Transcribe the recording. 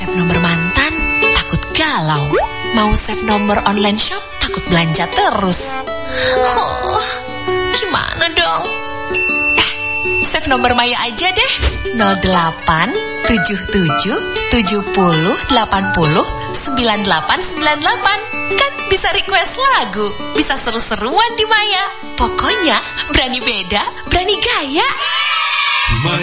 save nomor mantan, takut galau. Mau save nomor online shop, takut belanja terus. Oh, gimana dong? Save nomor Maya aja deh. 08 77 70 80 9898. Kan bisa request lagu, bisa seru-seruan di Maya. Pokoknya berani beda, berani gaya.